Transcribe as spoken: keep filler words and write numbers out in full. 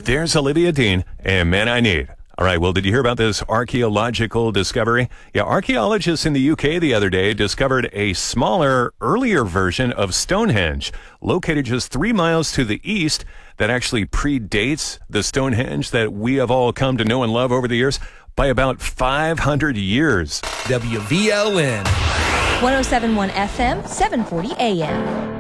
There's Olivia Dean and Man I Need. All right, well, did you hear about this archaeological discovery? Yeah, archaeologists in the U K the other day discovered a smaller, earlier version of Stonehenge, located just three miles to the east, that actually predates the Stonehenge that we have all come to know and love over the years by about five hundred years. W V L N. one oh seven point one F M, seven forty A M.